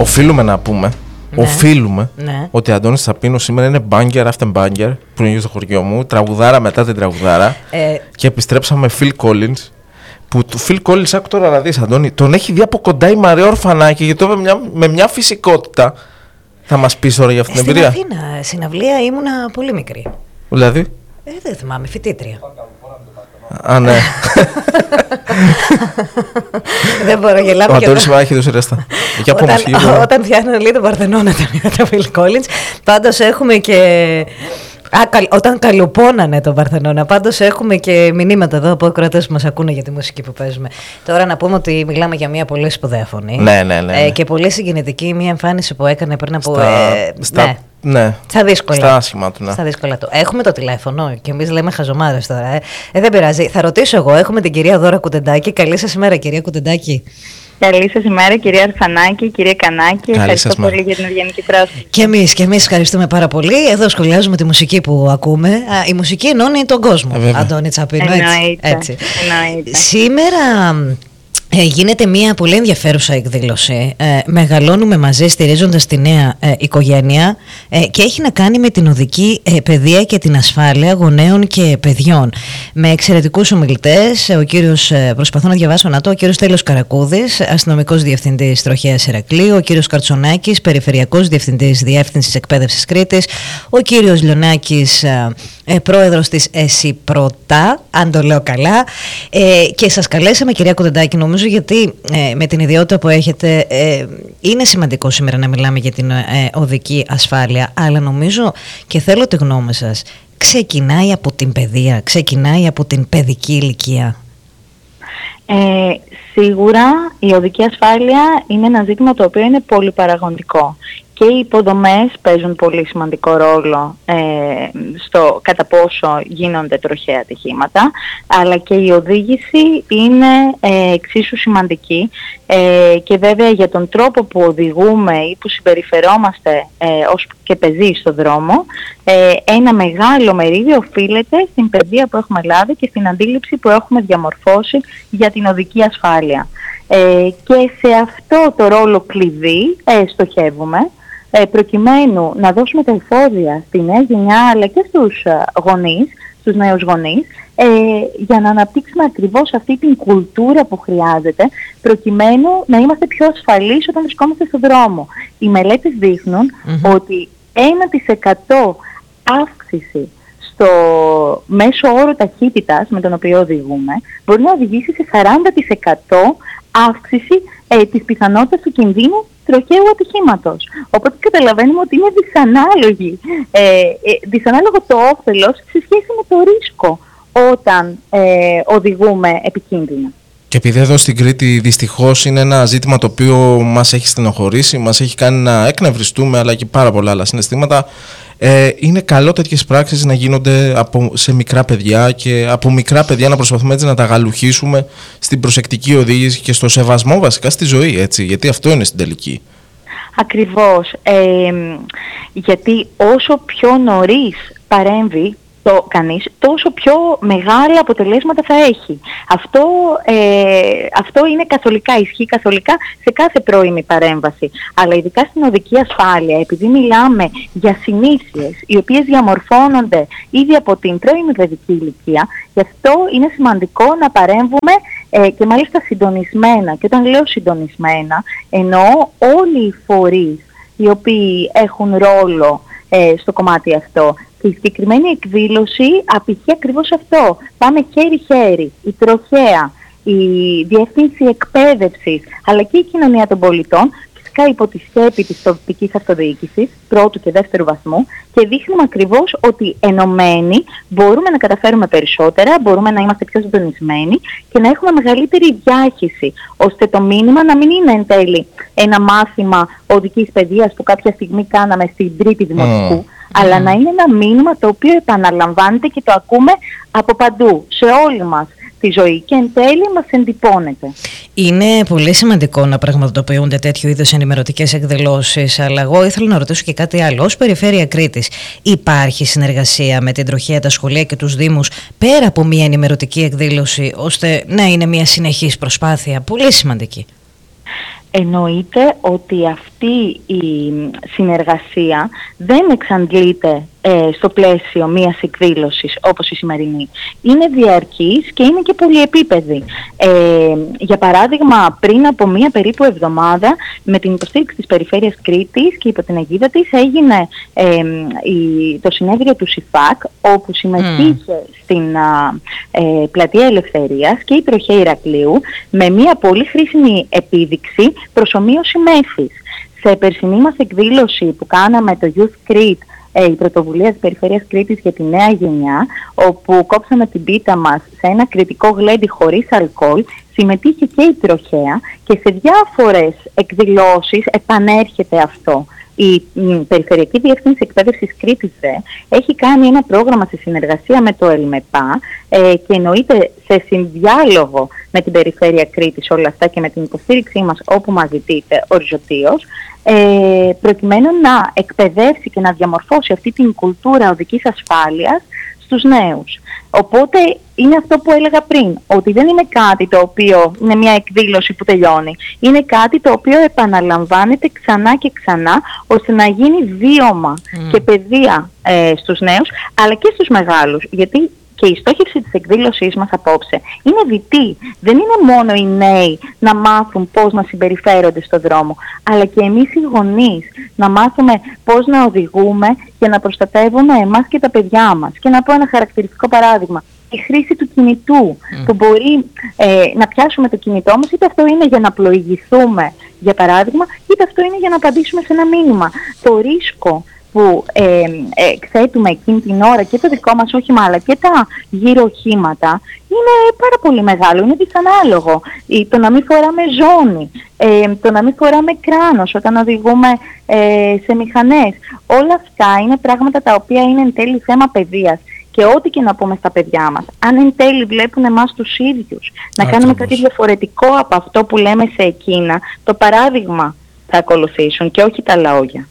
οφείλουμε να πούμε. Ναι. Οφείλουμε ότι ο Αντώνης Τσαπίνος σήμερα είναι banger after banger που είναι στο χωριό μου, τραγουδάρα μετά την τραγουδάρα και επιστρέψαμε Phil Collins. Που του Phil Collins, άκου τώρα να δεις, Αντώνη, τον έχει δει από κοντά η Μαρία Ορφανάκη, γιατί με μια φυσικότητα θα μας πεις τώρα για αυτή την εμπειρία. Στην Αθήνα, συναυλία ήμουνα πολύ μικρή. Δηλαδή? Δεν θυμάμαι, φοιτήτρια. Α, ναι. Δεν μπορώ, γελάμε. Ο Αντώνης σήμερα έχει δώσει ρέστα. Όταν φτιάχνω λίγο τον Παρθενώνα τον Phil Collins, πάντως έχουμε και... όταν καλοπώνανε τον Παρθενώνα, πάντως έχουμε και μηνύματα εδώ από ακροατές που μας ακούνε για τη μουσική που παίζουμε. Τώρα να πούμε ότι μιλάμε για μια πολύ σπουδαία φωνή. Ναι. Και πολύ συγκινητική, μια εμφάνιση που έκανε πριν από... Ναι. Στα δύσκολα. Στα άσχημα του, ναι. Στα δύσκολα του. Έχουμε το τηλέφωνο και εμείς λέμε χαζομάρες τώρα. Δεν πειράζει. Θα ρωτήσω εγώ. Έχουμε την κυρία Δώρα Κουτεντάκη. Καλή σας ημέρα, κυρία Κουτεντάκη. Καλή σας ημέρα, κυρία Αρφανάκη, κυρία Κανάκη. Ευχαριστώ πολύ για την ευγενική πρόσκληση. Και εμείς ευχαριστούμε πάρα πολύ. Εδώ σχολιάζουμε τη μουσική που ακούμε. Η μουσική ενώνει τον κόσμο. Αντώνη Τσαπίνο. Έτσι. Σήμερα γίνεται μια πολύ ενδιαφέρουσα εκδήλωση. Μεγαλώνουμε μαζί στηρίζοντας τη νέα οικογένεια και έχει να κάνει με την οδική παιδεία και την ασφάλεια γονέων και παιδιών. Με εξαιρετικούς ομιλητές, ο κύριος, προσπαθώ να διαβάσω ο κύριος Τέλειος Καρακούδης, αστυνομικός διευθυντής Τροχέας Ηρακλείου, ο κύριος Καρτσονάκης, περιφερειακός διευθυντής Διεύθυνσης Εκπαίδευσης Κρήτης, ο κύριος Λιονάκης, πρόεδρος της ΕΣΥΠΡΟΤΑ, αν το λέω καλά, και σας καλέσαμε, κυρία Κουτεντάκη, νομίζω γιατί με την ιδιότητα που έχετε είναι σημαντικό σήμερα να μιλάμε για την οδική ασφάλεια, αλλά νομίζω και θέλω τη γνώμη σας, ξεκινάει από την παιδεία, ξεκινάει από την παιδική ηλικία. Σίγουρα η οδική ασφάλεια είναι ένα ζήτημα το οποίο είναι πολυπαραγοντικό. Και οι υποδομές παίζουν πολύ σημαντικό ρόλο στο κατά πόσο γίνονται τροχαία ατυχήματα, αλλά και η οδήγηση είναι εξίσου σημαντική και βέβαια για τον τρόπο που οδηγούμε ή που συμπεριφερόμαστε ως και πεζοί στον δρόμο, ένα μεγάλο μερίδιο οφείλεται στην παιδεία που έχουμε λάβει και στην αντίληψη που έχουμε διαμορφώσει για την οδική ασφάλεια. Και σε αυτό το ρόλο κλειδί στοχεύουμε, προκειμένου να δώσουμε τα εφόδια στη νέα γενιά αλλά και στους γονείς, στους νέους γονείς, για να αναπτύξουμε ακριβώς αυτή την κουλτούρα που χρειάζεται, προκειμένου να είμαστε πιο ασφαλείς όταν βρισκόμαστε στον δρόμο. Οι μελέτες δείχνουν ότι 1% αύξηση στο μέσο όρο ταχύτητας με τον οποίο οδηγούμε μπορεί να οδηγήσει σε 40% αύξηση της πιθανότητας του κινδύνου τροχαίου ατυχήματος. Οπότε καταλαβαίνουμε ότι είναι δυσανάλογο το όφελος σε σχέση με το ρίσκο όταν οδηγούμε επικίνδυνα. Και επειδή εδώ στην Κρήτη δυστυχώς είναι ένα ζήτημα το οποίο μας έχει στενοχωρήσει, μας έχει κάνει να εκνευριστούμε, αλλά και πάρα πολλά άλλα συναισθήματα, είναι καλό τέτοιες πράξεις να γίνονται σε μικρά παιδιά και από μικρά παιδιά να προσπαθούμε έτσι να τα γαλουχίσουμε στην προσεκτική οδήγηση και στο σεβασμό βασικά στη ζωή, έτσι, γιατί αυτό είναι στην τελική. Ακριβώς, γιατί όσο πιο νωρίς παρέμβει κανείς, τόσο πιο μεγάλα αποτελέσματα θα έχει. Αυτό είναι καθολικά, ισχύει καθολικά σε κάθε πρώιμη παρέμβαση. Αλλά ειδικά στην οδική ασφάλεια, επειδή μιλάμε για συνήθειες οι οποίες διαμορφώνονται ήδη από την πρώιμη παιδική ηλικία, γι' αυτό είναι σημαντικό να παρέμβουμε και μάλιστα συντονισμένα. Και όταν λέω συντονισμένα, εννοώ όλοι οι φορείς οι οποίοι έχουν ρόλο στο κομμάτι αυτό. Και η συγκεκριμένη εκδήλωση απηχεί ακριβώς αυτό. Πάμε χέρι-χέρι, η τροχέα, η διεύθυνση εκπαίδευσης, αλλά και η κοινωνία των πολιτών, φυσικά υπό τη σκέπη της τοπικής αυτοδιοίκησης, πρώτου και δεύτερου βαθμού, και δείχνουμε ακριβώς ότι ενωμένοι μπορούμε να καταφέρουμε περισσότερα, μπορούμε να είμαστε πιο συντονισμένοι και να έχουμε μεγαλύτερη διάχυση, ώστε το μήνυμα να μην είναι εν τέλει ένα μάθημα οδικής παιδείας που κάποια στιγμή κάναμε στην τρίτη δημοτικού, αλλά να είναι ένα μήνυμα το οποίο επαναλαμβάνεται και το ακούμε από παντού, σε όλη μας τη ζωή και εν τέλει μας εντυπώνεται. Είναι πολύ σημαντικό να πραγματοποιούνται τέτοιου είδους ενημερωτικές εκδηλώσεις, αλλά εγώ ήθελα να ρωτήσω και κάτι άλλο. Ως Περιφέρεια Κρήτης, υπάρχει συνεργασία με την τροχέα, τα σχολεία και τους δήμους πέρα από μια ενημερωτική εκδήλωση, ώστε να είναι μια συνεχής προσπάθεια πολύ σημαντική? Εννοείται ότι αυτή η συνεργασία δεν εξαντλείται στο πλαίσιο μιας εκδήλωσης όπως η σημερινή. Είναι διαρκής και είναι και πολυεπίπεδη. Για παράδειγμα, πριν από μία περίπου εβδομάδα, με την υποστήριξη της Περιφέρειας Κρήτης και υπό την αιγίδα της, έγινε το συνέδριο του ΣΥΦΑΚ, όπου συμμετείχε στην Πλατεία Ελευθερίας και η Τροχέα Ηρακλείου, με μία πολύ χρήσιμη επίδειξη προσομοίωση μέθης. Σε περσινή μας εκδήλωση που κάναμε το Youth Crete, η πρωτοβουλία της Περιφέρειας Κρήτης για τη νέα γενιά, όπου κόψαμε την πίτα μας σε ένα κρητικό γλέντι χωρίς αλκοόλ, συμμετείχε και η Τροχέα και σε διάφορες εκδηλώσεις επανέρχεται αυτό. Η Περιφερειακή Διεύθυνση Εκπαίδευσης Κρήτης έχει κάνει ένα πρόγραμμα σε συνεργασία με το ΕΛΜΕΠΑ και εννοείται σε συνδιάλογο με την Περιφέρεια Κρήτης όλα αυτά και με την υποστήριξή μας όπου μας ζητείτε οριζοντίως, προκειμένου να εκπαιδεύσει και να διαμορφώσει αυτή την κουλτούρα οδικής ασφάλειας στους νέους. Οπότε είναι αυτό που έλεγα πριν, ότι δεν είναι κάτι το οποίο είναι μια εκδήλωση που τελειώνει. Είναι κάτι το οποίο επαναλαμβάνεται ξανά και ξανά, ώστε να γίνει βίωμα και παιδεία στους νέους, αλλά και στους μεγάλους. Γιατί και η στόχευση της εκδήλωσής μας απόψε είναι διτή. Δεν είναι μόνο οι νέοι να μάθουν πώς να συμπεριφέρονται στον δρόμο, αλλά και εμείς οι γονείς να μάθουμε πώς να οδηγούμε και να προστατεύουμε εμάς και τα παιδιά μας. Και να πω ένα χαρακτηριστικό παράδειγμα. Η χρήση του κινητού, που μπορεί να πιάσουμε το κινητό μας, είτε αυτό είναι για να πλοηγηθούμε, για παράδειγμα, είτε αυτό είναι για να απαντήσουμε σε ένα μήνυμα. Το ρίσκο που εκθέτουμε εκείνη την ώρα και το δικό μας όχημα αλλά και τα γύρω οχήματα είναι πάρα πολύ μεγάλο, είναι δυσανάλογο. Το να μην φοράμε ζώνη, το να μην φοράμε κράνος όταν οδηγούμε σε μηχανές, όλα αυτά είναι πράγματα τα οποία είναι εν τέλει θέμα παιδείας. Και ό,τι και να πούμε στα παιδιά μας, αν εν τέλει βλέπουν εμάς τους ίδιους να κάνουμε κάτι διαφορετικό από αυτό που λέμε σε εκείνα, το παράδειγμα θα ακολουθήσουν και όχι τα λόγια.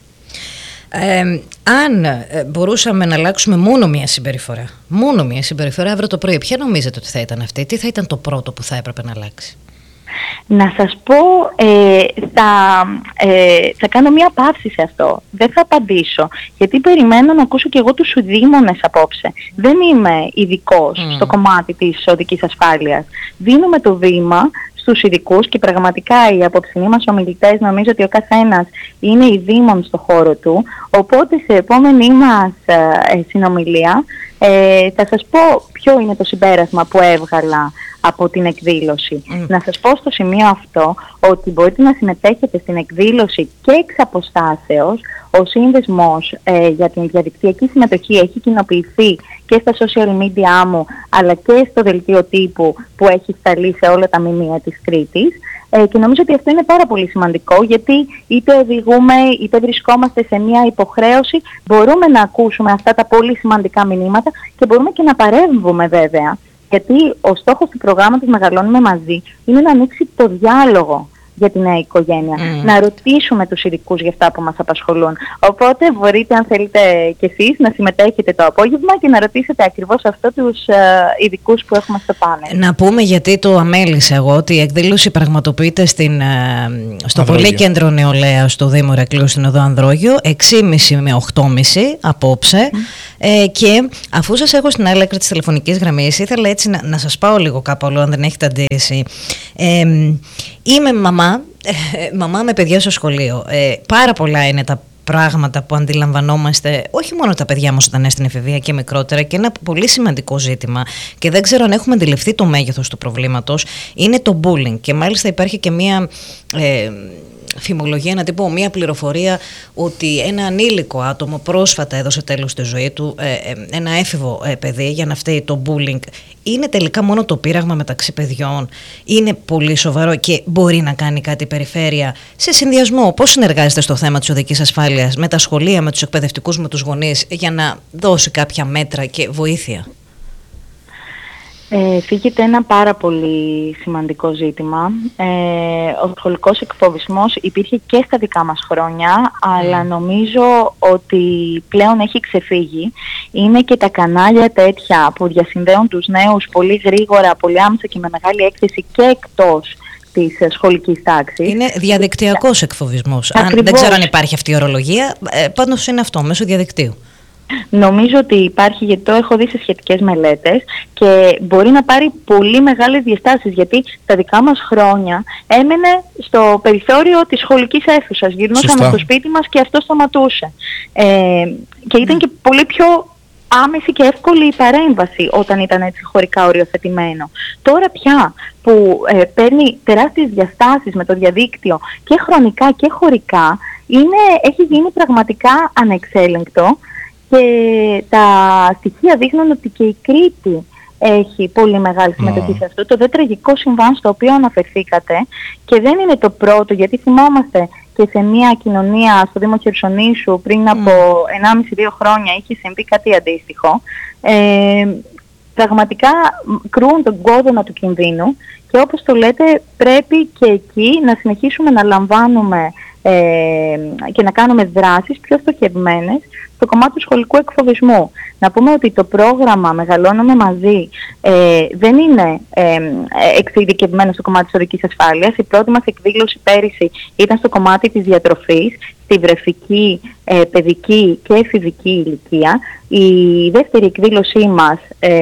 Αν μπορούσαμε να αλλάξουμε μόνο μία συμπεριφορά αύριο το πρωί, ποια νομίζετε ότι θα ήταν αυτή, τι θα ήταν το πρώτο που θα έπρεπε να αλλάξει? Να σας πω, θα κάνω μία παύση σε αυτό. Δεν θα απαντήσω, γιατί περιμένω να ακούσω και εγώ τους δήμονες απόψε. Δεν είμαι ειδικός στο κομμάτι της οδικής ασφάλειας. Δίνουμε το βήμα στους ειδικούς και πραγματικά οι απόψινοί μας ομιλητές νομίζω ότι ο καθένας είναι η δήμον στο χώρο του. Οπότε σε επόμενη μας συνομιλία θα σας πω ποιο είναι το συμπέρασμα που έβγαλα από την εκδήλωση. Να σας πω στο σημείο αυτό ότι μπορείτε να συμμετέχετε στην εκδήλωση και εξ αποστάσεως. Ο σύνδεσμος για την διαδικτυακή συμμετοχή έχει κοινοποιηθεί και στα social media μου, αλλά και στο δελτίο τύπου που έχει σταλεί σε όλα τα μηνύα της Κρήτης. Και νομίζω ότι αυτό είναι πάρα πολύ σημαντικό, γιατί είτε οδηγούμε είτε βρισκόμαστε σε μια υποχρέωση, μπορούμε να ακούσουμε αυτά τα πολύ σημαντικά μηνύματα και μπορούμε και να παρέμβουμε βέβαια. Γιατί ο στόχος του προγράμματος Μεγαλώνουμε Μαζί είναι να ανοίξει το διάλογο για τη νέα οικογένεια. Να ρωτήσουμε τους ειδικούς για αυτά που μας απασχολούν. Οπότε μπορείτε, αν θέλετε κι εσείς, να συμμετέχετε το απόγευμα και να ρωτήσετε ακριβώς αυτό τους ειδικούς που έχουμε στο πάνελ. Να πούμε, γιατί το αμέλησα εγώ, ότι η εκδήλωση πραγματοποιείται στο Πολύκεντρο Νεολαίας του Δήμου Ηρακλείου στην Οδό Ανδρόγιο, 6.30 με 8.30 απόψε. Και αφού σας έχω στην άλλη άκρη της τηλεφωνικής γραμμής, ήθελα έτσι να σας πάω λίγο κάπου αλλού, αν δεν έχετε αντίρρηση. Είμαι μαμά με παιδιά στο σχολείο. Πάρα πολλά είναι τα πράγματα που αντιλαμβανόμαστε, όχι μόνο τα παιδιά μας όταν είναι στην εφηβεία και μικρότερα, και ένα πολύ σημαντικό ζήτημα, και δεν ξέρω αν έχουμε αντιληφθεί το μέγεθος του προβλήματος, είναι το bullying. Και μάλιστα υπάρχει και μία φημολογία, να την πω, μία πληροφορία ότι ένα ανήλικο άτομο πρόσφατα έδωσε τέλος στη ζωή του, ένα έφηβο παιδί, για να φταίει το bullying. Είναι τελικά μόνο το πείραγμα μεταξύ παιδιών? Είναι πολύ σοβαρό και μπορεί να κάνει κάτι η περιφέρεια σε συνδυασμό? Πώς συνεργάζεται στο θέμα της οδικής ασφάλειας με τα σχολεία, με τους εκπαιδευτικούς, με τους γονείς, για να δώσει κάποια μέτρα και βοήθεια? Φύγεται ένα πάρα πολύ σημαντικό ζήτημα. Ο σχολικός εκφοβισμός υπήρχε και στα δικά μας χρόνια, αλλά νομίζω ότι πλέον έχει ξεφύγει. Είναι και τα κανάλια τέτοια που διασυνδέουν τους νέους πολύ γρήγορα, πολύ άμεσα και με μεγάλη έκθεση και εκτός της σχολικής τάξης. Είναι διαδικτυακός εκφοβισμός. Δεν ξέρω αν υπάρχει αυτή η ορολογία, πάντως είναι αυτό, μέσω διαδικτύου. Νομίζω ότι υπάρχει, γιατί το έχω δει σε σχετικές μελέτες και μπορεί να πάρει πολύ μεγάλες διαστάσεις, γιατί στα δικά μας χρόνια έμενε στο περιθώριο της σχολικής αίθουσας. Γυρνούσαμε στο σπίτι μας και αυτό σταματούσε. Και ήταν και πολύ πιο άμεση και εύκολη η παρέμβαση όταν ήταν έτσι χωρικά οριοθετημένο. Τώρα πια που παίρνει τεράστιες διαστάσεις με το διαδίκτυο και χρονικά και χωρικά, έχει γίνει πραγματικά ανεξέλεγκτο. Και τα στοιχεία δείχνουν ότι και η Κρήτη έχει πολύ μεγάλη συμμετοχή σε αυτό. Το δε τραγικό συμβάν στο οποίο αναφερθήκατε, και δεν είναι το πρώτο, γιατί θυμόμαστε και σε μια κοινωνία στο Δήμο Χερσονήσου πριν από 1,5-2 χρόνια είχε συμβεί κάτι αντίστοιχο. Πραγματικά κρούν τον κόδωνα του κινδύνου και όπως το λέτε πρέπει και εκεί να συνεχίσουμε να λαμβάνουμε και να κάνουμε δράσεις πιο στοχευμένες στο κομμάτι του σχολικού εκφοβισμού. Να πούμε ότι το πρόγραμμα Μεγαλώνουμε Μαζί δεν είναι εξειδικευμένο στο κομμάτι της οδικής ασφάλειας. Η πρώτη μας εκδήλωση πέρυσι ήταν στο κομμάτι της διατροφής, στη βρεφική, παιδική και εφηβική ηλικία. Η δεύτερη εκδήλωσή μας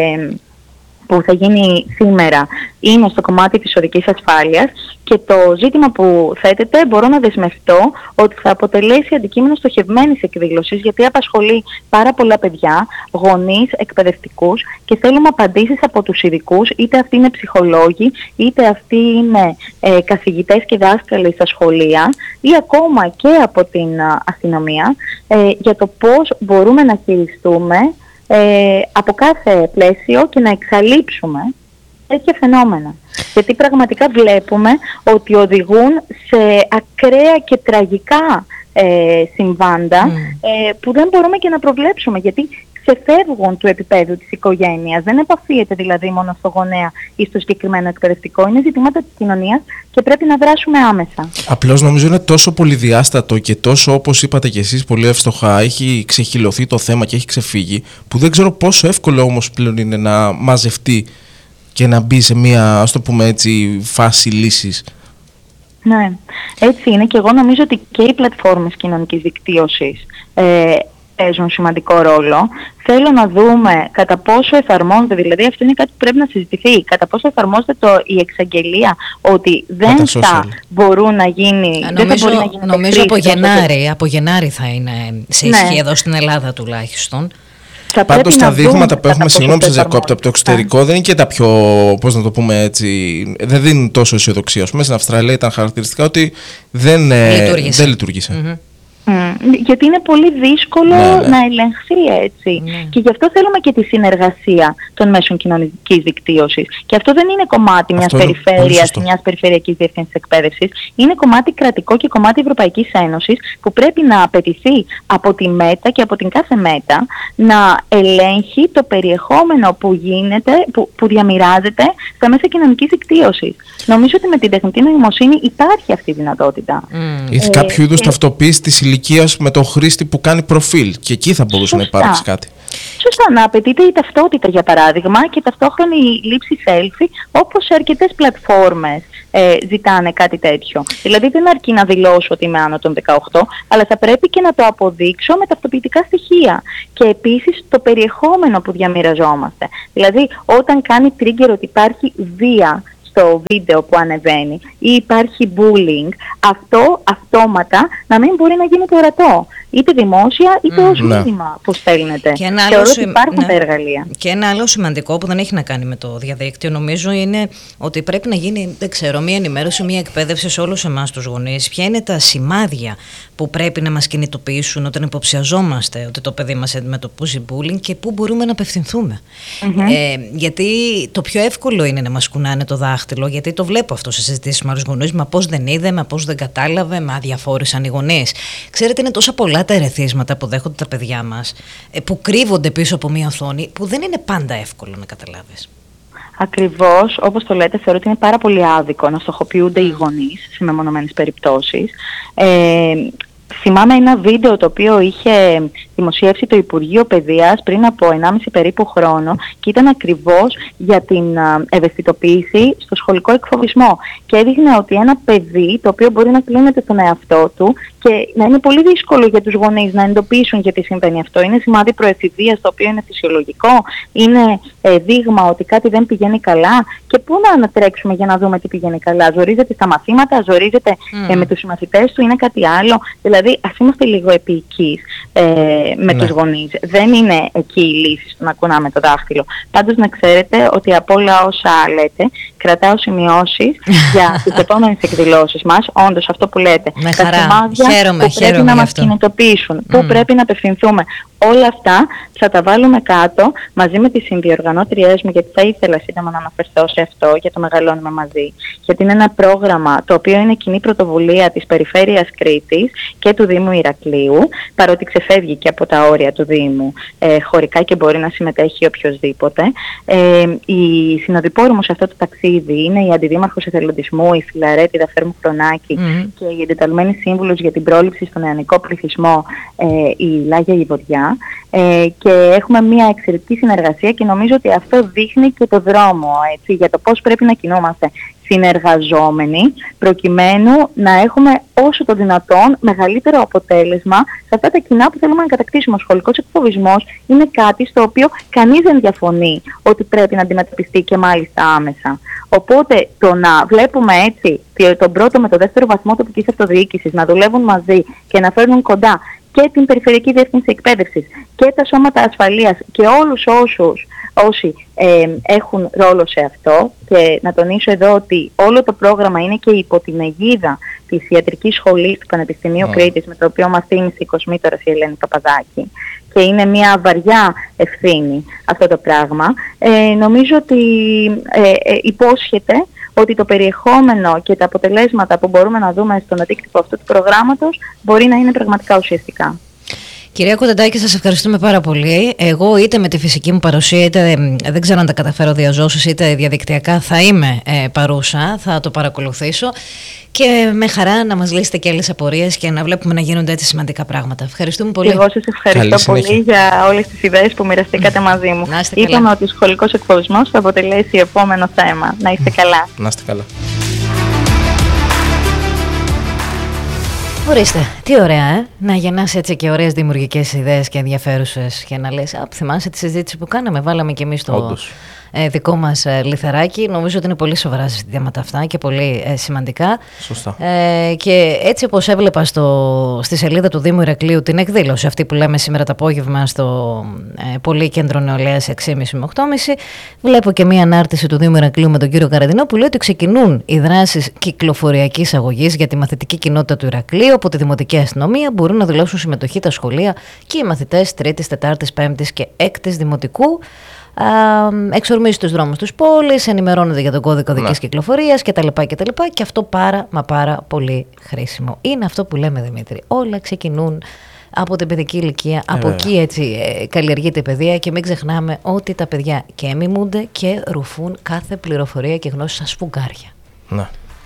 που θα γίνει σήμερα είναι στο κομμάτι της οδικής ασφάλειας και το ζήτημα που θέτεται μπορώ να δεσμευτώ ότι θα αποτελέσει αντικείμενο στοχευμένης εκδήλωσης, γιατί απασχολεί πάρα πολλά παιδιά, γονείς, εκπαιδευτικούς και θέλουμε απαντήσεις από τους ειδικούς, είτε αυτοί είναι ψυχολόγοι, είτε αυτοί είναι καθηγητές και δάσκαλοι στα σχολεία ή ακόμα και από την αστυνομία για το πώς μπορούμε να χειριστούμε από κάθε πλαίσιο και να εξαλείψουμε τέτοια φαινόμενα. Γιατί πραγματικά βλέπουμε ότι οδηγούν σε ακραία και τραγικά συμβάντα που δεν μπορούμε και να προβλέψουμε, γιατί ξεφεύγουν του επίπεδου της οικογένειας. Δεν επαφίεται δηλαδή μόνο στο γονέα ή στο συγκεκριμένο εκπαιδευτικό. Είναι ζητήματα της κοινωνίας και πρέπει να δράσουμε άμεσα. Απλώς νομίζω είναι τόσο πολυδιάστατο και τόσο, όπως είπατε και εσείς πολύ εύστοχα, έχει ξεχυλωθεί το θέμα και έχει ξεφύγει, που δεν ξέρω πόσο εύκολο όμως πλέον είναι να μαζευτεί και να μπει σε μια, ας το πούμε έτσι, φάση λύσης. Ναι, έτσι είναι και εγώ νομίζω ότι και οι πλατφόρμες κοινωνικής δικτύωσης παίζουν σημαντικό ρόλο. Θέλω να δούμε κατά πόσο εφαρμόζεται, δηλαδή αυτό είναι κάτι που πρέπει να συζητηθεί, κατά πόσο εφαρμόζεται η εξαγγελία ότι δεν θα μπορούν να γίνει. Νομίζω από Γενάρη θα είναι σε ισχύ εδώ στην Ελλάδα τουλάχιστον. Πάντως τα δείγματα που έχουμε, συγγνώμη σας διακόπτω, από το εξωτερικό δεν είναι και τα πιο, πώς να το πούμε έτσι, δεν δίνουν τόσο αισιοδοξία. Ας πούμε στην Αυστραλία ήταν χαρακτηριστικά ότι δεν λειτουργήσε. Γιατί είναι πολύ δύσκολο να ελεγχθεί έτσι. Και γι' αυτό θέλουμε και τη συνεργασία των μέσων κοινωνικής δικτύωσης. Και αυτό δεν είναι κομμάτι μιας περιφέρειας, μιας περιφερειακής διευθύνσης εκπαίδευσης. Είναι κομμάτι κρατικό και κομμάτι Ευρωπαϊκής Ένωσης που πρέπει να απαιτηθεί από τη ΜΕΤΑ και από την κάθε ΜΕΤΑ να ελέγχει το περιεχόμενο που γίνεται, που διαμοιράζεται στα μέσα κοινωνικής δικτύωσης. Νομίζω ότι με την τεχνητή νοημοσύνη υπάρχει αυτή η δυνατότητα. Ή κάποιο είδους ταυτοποίηση της ηλικίας με τον χρήστη που κάνει προφίλ, και εκεί θα μπορούσε να υπάρξει κάτι. Σωστά, να απαιτείται η ταυτότητα για παράδειγμα και ταυτόχρονη η λήψη selfie, όπως σε αρκετές πλατφόρμες ζητάνε κάτι τέτοιο. Δηλαδή δεν αρκεί να δηλώσω ότι είμαι άνω των 18, αλλά θα πρέπει και να το αποδείξω με ταυτοποιητικά στοιχεία. Και επίσης το περιεχόμενο που διαμοιραζόμαστε. Δηλαδή όταν κάνει trigger ότι υπάρχει βία στο βίντεο που ανεβαίνει ή υπάρχει bullying, αυτό αυτόματα να μην μπορεί να γίνει ορατό. Είτε δημόσια είτε ως μήνυμα που στέλνετε. Θεωρώ ότι υπάρχουν τα εργαλεία. Και ένα άλλο σημαντικό που δεν έχει να κάνει με το διαδίκτυο, νομίζω, είναι ότι πρέπει να γίνει, δεν ξέρω, μία ενημέρωση, μία εκπαίδευση σε όλους εμάς τους γονείς. Ποια είναι τα σημάδια που πρέπει να μας κινητοποιήσουν όταν υποψιαζόμαστε ότι το παιδί μας αντιμετωπίζει bullying και πού μπορούμε να απευθυνθούμε. Γιατί το πιο εύκολο είναι να μας κουνάνε το δάχτυλο, γιατί το βλέπω αυτό σε συζητήσεις με άλλους γονείς. Μα πώς δεν είδε, μα πώς δεν κατάλαβε, μα αδιαφόρησαν οι γονείς. Ξέρετε, είναι τόσα πολλά τα ερεθίσματα που δέχονται τα παιδιά μας, που κρύβονται πίσω από μια οθόνη, που δεν είναι πάντα εύκολο να καταλάβεις. Ακριβώς, όπως το λέτε, θεωρώ ότι είναι πάρα πολύ άδικο να στοχοποιούνται οι γονείς σε μεμονωμένες περιπτώσεις. Θυμάμαι ένα βίντεο το οποίο είχε δημοσίευσει το Υπουργείο Παιδείας πριν από 1,5 περίπου χρόνο και ήταν ακριβώς για την ευαισθητοποίηση στο σχολικό εκφοβισμό. Και έδειχνε ότι ένα παιδί το οποίο μπορεί να κλείνεται στον εαυτό του και να είναι πολύ δύσκολο για τους γονείς να εντοπίσουν γιατί συμβαίνει αυτό. Είναι σημάδι προεφηβείας, το οποίο είναι φυσιολογικό, είναι δείγμα ότι κάτι δεν πηγαίνει καλά. Και πού να ανατρέξουμε για να δούμε τι πηγαίνει καλά? Ζορίζεται στα μαθήματα, ζορίζεται με τους συμμαθητές του, είναι κάτι άλλο? Δηλαδή, ας είμαστε λίγο επίοικείς με τους γονείς. Δεν είναι εκεί η λύση στο να κουνάμε το δάχτυλο. Πάντως να ξέρετε ότι από όλα όσα λέτε, κρατάω σημειώσεις για τις επόμενες εκδηλώσεις μας. Όντως, αυτό που λέτε. Με χαρά. Χαίρομαι, που πρέπει να μας κινητοποιήσουν, πού πρέπει να απευθυνθούμε. Όλα αυτά θα τα βάλουμε κάτω μαζί με τις συνδιοργανώτριές μου, γιατί θα ήθελα σύντομα να αναφερθώ σε αυτό για το Μεγαλώνουμε Μαζί. Γιατί είναι ένα πρόγραμμα το οποίο είναι κοινή πρωτοβουλία της Περιφέρειας Κρήτης και του Δήμου Ηρακλείου, παρότι ξεφεύγει και από τα όρια του Δήμου χωρικά και μπορεί να συμμετέχει οποιοσδήποτε. Η συνοδοιπόρη μου σε αυτό το ταξίδι είναι η Αντιδήμαρχος Εθελοντισμού, η Φιλαρέτη Δαφέρμου Χρονάκη και η εντεταλμένη σύμβουλος για την πρόληψη στον νεανικό πληθυσμό, η Λάγια Γηβοριά. Και έχουμε μια εξαιρετική συνεργασία και νομίζω ότι αυτό δείχνει και το δρόμο, έτσι, για το πώς πρέπει να κινούμαστε συνεργαζόμενοι προκειμένου να έχουμε όσο το δυνατόν μεγαλύτερο αποτέλεσμα σε αυτά τα κοινά που θέλουμε να κατακτήσουμε. Ο σχολικός εκφοβισμός είναι κάτι στο οποίο κανείς δεν διαφωνεί ότι πρέπει να αντιμετωπιστεί και μάλιστα άμεσα. Οπότε το να βλέπουμε έτσι τον πρώτο με το δεύτερο βαθμό τοπικής αυτοδιοίκησης να δουλεύουν μαζί και να φέρνουν κοντά και την Περιφερειακή Διεύθυνση Εκπαίδευσης και τα σώματα ασφαλείας και όλους όσοι έχουν ρόλο σε αυτό, και να τονίσω εδώ ότι όλο το πρόγραμμα είναι και υπό την αιγίδα της Ιατρικής Σχολής του Πανεπιστημίου Κρήτης, με το οποίο μας θύμισε η κοσμήτωρας η Ελένη Παπαδάκη, και είναι μια βαριά ευθύνη αυτό το πράγμα. Νομίζω ότι υπόσχεται ότι το περιεχόμενο και τα αποτελέσματα που μπορούμε να δούμε στον αντίκτυπο αυτού του προγράμματος μπορεί να είναι πραγματικά ουσιαστικά. Κυρία Κοντεντάκη, σας ευχαριστούμε πάρα πολύ. Εγώ είτε με τη φυσική μου παρουσία, είτε δεν ξέρω αν τα καταφέρω διαζώσεις, είτε διαδικτυακά θα είμαι παρούσα, θα το παρακολουθήσω και με χαρά να μας λύσετε και άλλες απορίες και να βλέπουμε να γίνονται έτσι σημαντικά πράγματα. Ευχαριστούμε πολύ. Εγώ σας ευχαριστώ πολύ για όλες τις ιδέες που μοιραστήκατε μαζί μου. Είπαμε ότι ο σχολικός εκφοβισμός θα αποτελέσει επόμενο θέμα. Να είστε καλά. Να είστε καλά. Ορίστε, τι ωραία, να γεννάς έτσι και ωραίες δημιουργικές ιδέες και ενδιαφέρουσες και να λες, θυμάσαι τη συζήτηση που κάναμε, βάλαμε και εμείς το δικό μας λιθαράκι. Νομίζω ότι είναι πολύ σοβαρά ζητήματα αυτά και πολύ σημαντικά. Σωστά. Και έτσι όπως έβλεπα στη σελίδα του Δήμου Ηρακλείου την εκδήλωση αυτή που λέμε σήμερα το απόγευμα στο Πολύκεντρο Νεολαίας 6.30 με 8.30, βλέπω και μία ανάρτηση του Δήμου Ηρακλείου με τον κύριο Καραντινό που λέει ότι ξεκινούν οι δράσεις κυκλοφοριακής αγωγής για τη μαθητική κοινότητα του Ηρακλείου. Από τη Δημοτική Αστυνομία μπορούν να δηλώσουν συμμετοχή τα σχολεία και οι μαθητές 3ης, 4ης, 5ης και 6ης Δημοτικού. Εξορμίζει τους δρόμους της πόλης, ενημερώνονται για τον κώδικα οδικής κυκλοφορίας κτλ. Και αυτό πάρα πολύ χρήσιμο. Είναι αυτό που λέμε, Δημήτρη. Όλα ξεκινούν από την παιδική ηλικία, από εκεί έτσι καλλιεργείται η παιδεία και μην ξεχνάμε ότι τα παιδιά και μιμούνται και ρουφούν κάθε πληροφορία και γνώση σαν σφουγγάρια. Ναι.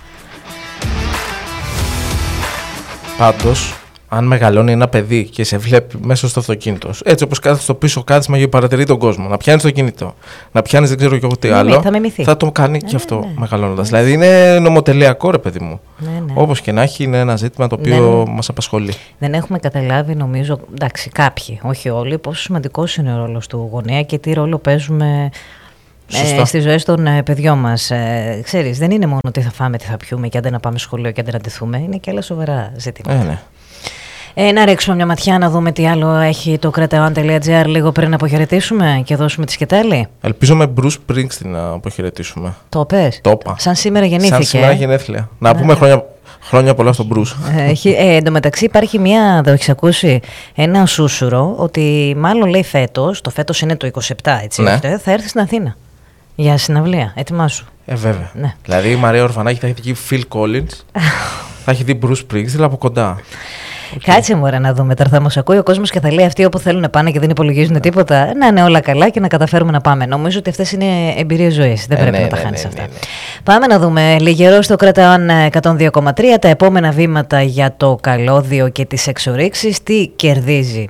Πάντως, αν μεγαλώνει ένα παιδί και σε βλέπει μέσα στο αυτοκίνητο, έτσι όπως κάθεται στο πίσω κάθισμα για παρατηρεί τον κόσμο, να πιάνει το κινητό, να πιάνει δεν ξέρω και εγώ τι άλλο, θα το κάνει και αυτό μεγαλώνοντας. Δηλαδή είναι νομοτελειακό, ρε παιδί μου. Όπως και να έχει, είναι ένα ζήτημα το οποίο μας απασχολεί. Δεν έχουμε καταλάβει, νομίζω, εντάξει, κάποιοι, όχι όλοι, πόσο σημαντικός είναι ο ρόλος του γονέα και τι ρόλο παίζουμε στις ζωές των παιδιών μας. Ξέρεις, δεν είναι μόνο τι θα φάμε, τι θα πιούμε και άντε να πάμε σχολείο και άντε να ντυθούμε, είναι και άλλα σοβαρά ζητήματα. Να ρίξουμε μια ματιά να δούμε τι άλλο έχει το krateuan.gr λίγο πριν να αποχαιρετήσουμε και δώσουμε τη σκετάλη. Ελπίζω με Bruce Springsteen να αποχαιρετήσουμε. Το πες? Το είπα. Σαν σήμερα γεννήθηκε. Σαν σήμερα γενέθλια. Να πούμε χρόνια πολλά στον Bruce. Εν τω μεταξύ υπάρχει μια, δεν έχεις ακούσει, ένα σούσουρο ότι μάλλον λέει φέτος, το φέτος είναι το 27 έτσι, ναι, θα έρθει στην Αθήνα για συναυλία. Ετοιμάσου. Βέβαια. Ναι. Δηλαδή η Μαρία Ορφανάκη θα έχει δει Phil Collins, θα έχει δει Bruce Springsteen από κοντά. Κάτσε μωρέ να δούμε. Τώρα θα μας ακούει ο κόσμος και θα λέει αυτοί όπου θέλουν να πάνε και δεν υπολογίζουν τίποτα. Να είναι όλα καλά και να καταφέρουμε να πάμε. Νομίζω ότι αυτές είναι εμπειρίες ζωής. Δεν πρέπει να τα χάνεις αυτά. Πάμε να δούμε λιγερό στο Krateuan 102,3 τα επόμενα βήματα για το καλώδιο και τις εξορίξεις. Τι κερδίζει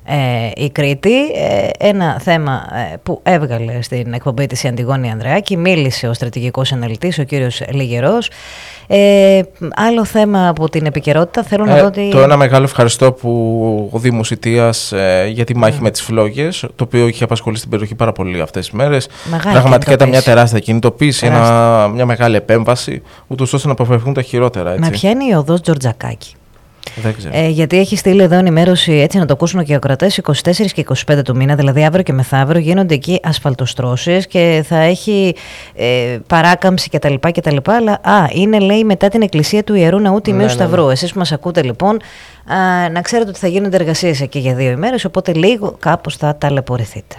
η Κρήτη. Ένα θέμα που έβγαλε στην εκπομπή της η Αντιγόνη Ανδρεάκη. Μίλησε ο στρατηγικός αναλυτής, ο κύριος Λιγερός. Άλλο θέμα από την επικαιρότητα θέλω να δω ότι... Το ένα μεγάλο ευχαριστώ που ο Δήμος Ιτίας για τη μάχη με τις φλόγες, το οποίο είχε απασχολήσει την περιοχή πάρα πολύ αυτές τις μέρες. Πραγματικά ήταν μια τεράστια κινητοποίηση, μια μεγάλη επέμβαση, ούτως ώστε να αποφευχούν τα χειρότερα. Έτσι. Με ποια είναι η οδός Τζορτζακάκη? Δεν ξέρω. Γιατί έχει στείλει εδώ ενημέρωση, έτσι να το ακούσουν και οι ακροατές, 24 και 25 του μήνα, δηλαδή αύριο και μεθαύριο, γίνονται εκεί ασφαλτοστρώσεις και θα έχει παράκαμψη κτλ. Αλλά είναι, λέει, μετά την εκκλησία του Ιερού Ναού Τιμίου Σταυρού. Εσείς που μας ακούτε λοιπόν, να ξέρετε ότι θα γίνονται εργασίες εκεί για 2 ημέρες, οπότε λίγο κάπως θα ταλαιπωρηθείτε.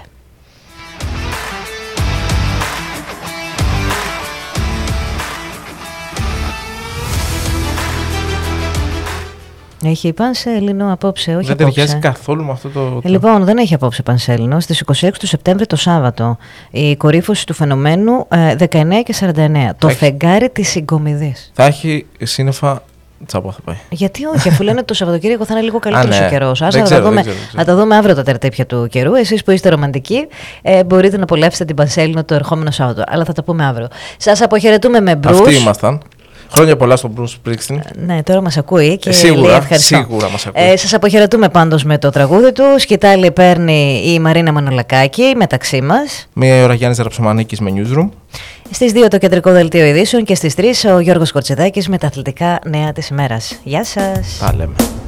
Έχει Πανσέλινο απόψε, όχι? Δεν ταιριάζει καθόλου με αυτό το... Λοιπόν, δεν έχει απόψε Πανσέλινο. Στις 26 του Σεπτέμβρη το Σάββατο, η κορύφωση του φαινομένου 19 και 49. Το φεγγάρι της Συγκομιδής. Θα έχει σύννεφα τσάπα, θα πάει. Γιατί όχι, αφού λένε το Σαββατοκύριακο θα είναι λίγο καλύτερος ο καιρός. Άρα θα τα δούμε αύριο τα τερτέπια του καιρού. Εσείς που είστε ρομαντικοί, μπορείτε να απολαύσετε την Πανσέλινο το ερχόμενο Σάββατο. Αλλά θα τα πούμε αύριο. Σας αποχαιρετούμε με Bruce. Αυτοί ήμασταν. Χρόνια πολλά στον Bruce Springsteen. Ναι, τώρα μας ακούει και σίγουρα, λέει ευχαριστώ. Σίγουρα μας ακούει. Σας αποχαιρετούμε πάντως με το τραγούδι του. Σκητάλη παίρνει η Μαρίνα Μανολακάκη μεταξύ μας. 1 ώρα Γιάννης Ραψομανίκης με Newsroom. Στις 2 το κεντρικό δελτίο ειδήσεων και στις 3 ο Γιώργος Κορτσεδάκης με τα αθλητικά νέα της ημέρας. Γεια σας. Τα λέμε.